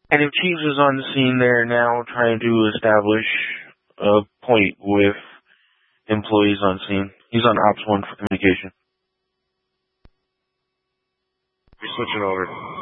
And if Cheese is on the scene there now trying to establish a point with employees on scene. He's on Ops 1 for communication. We're switching over.